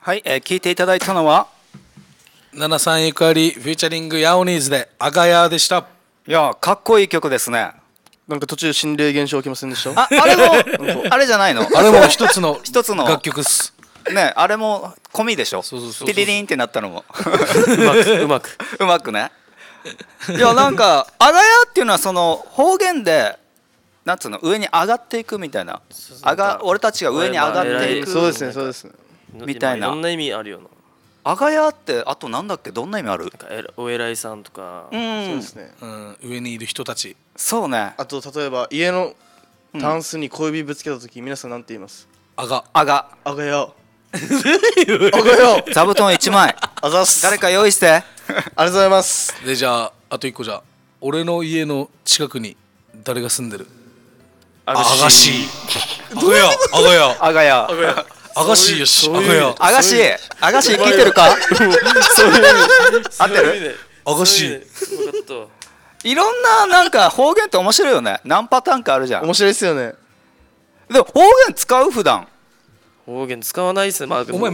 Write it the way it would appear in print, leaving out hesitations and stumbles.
はい、聞いていただいたのは 73ゆかりフューチャリングヤオニーズでアガヤでした。 いやかっこいい曲ですね。 なんか途中心霊現象起きませんでした？ あれもあれじゃないの？ あれも一つの楽曲っすね。あれも込みでしょ。 そうピリリンってなったのもうまくね。いやなんかアガヤっていうのはその方言でなんつうの上に上がっていくみたいな、俺たちが上に上がっていく、 そうですねそうですねみたいな。 いろんな意味あるよな。 アガヤってあとなんだっけ、どんな意味ある？ なんかお偉いさんとか。 そうですね。 上にいる人たち。 そうね。 あと例えば家のタンスに小指ぶつけたとき皆さんなんて言います？ アガやあがや座布団1枚あざっす。 誰か用意してありがとうございます。 でじゃああと一個、じゃあ俺の家の近くに誰が住んでる？アガシー。アガヤアガシーよし。 アガシー聞いてるか？合ってる？ アガシー。 いろんななんか方言って面白いよね。何パターンかあるじゃん。 面白いですよね。 でも方言使う？普段方言使わないっすね。まあお前